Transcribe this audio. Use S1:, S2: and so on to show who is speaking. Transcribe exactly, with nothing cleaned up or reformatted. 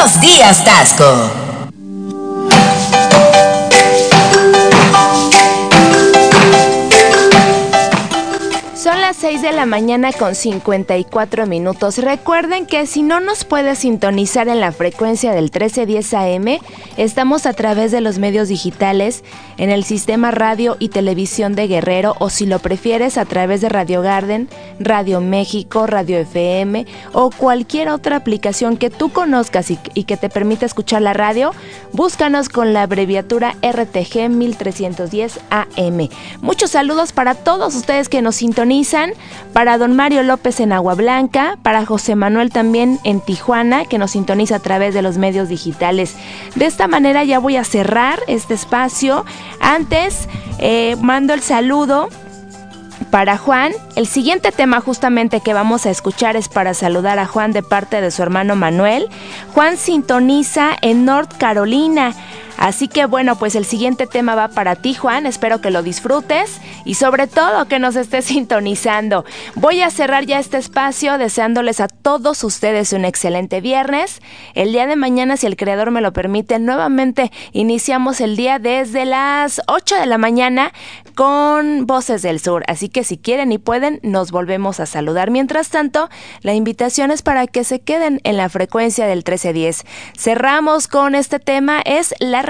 S1: Buenos días, Taxco.
S2: Son las seis de la mañana con cincuenta y cuatro minutos. Recuerden que si no nos puedes sintonizar en la frecuencia del trece diez A M, estamos a través de los medios digitales en el sistema radio y televisión de Guerrero, o si lo prefieres a través de Radio Garden, Radio México, Radio F M o cualquier otra aplicación que tú conozcas y, y que te permita escuchar la radio. Búscanos con la abreviatura R T G mil trescientos diez A M. Muchos saludos para todos ustedes que nos sintonizan. Para don Mario López en Agua Blanca, para José Manuel también en Tijuana, que nos sintoniza a través de los medios digitales. De esta manera ya voy a cerrar este espacio. Antes, eh, mando el saludo para Juan. El siguiente tema justamente que vamos a escuchar es para saludar a Juan de parte de su hermano Manuel. Juan sintoniza en North Carolina. Así que bueno, pues el siguiente tema va para ti, Juan. Espero que lo disfrutes y sobre todo que nos estés sintonizando. Voy a cerrar ya este espacio deseándoles a todos ustedes un excelente viernes. El día de mañana, si el creador me lo permite, nuevamente iniciamos el día desde las ocho de la mañana con Voces del Sur. Así que si quieren y pueden, nos volvemos a saludar. Mientras tanto, la invitación es para que se queden en la frecuencia del trece diez. Cerramos con este tema, es la